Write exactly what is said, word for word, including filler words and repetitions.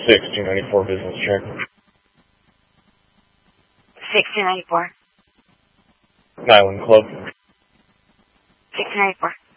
six two ninety-four business check. six two ninety-four. Nyland Club. six two ninety-four.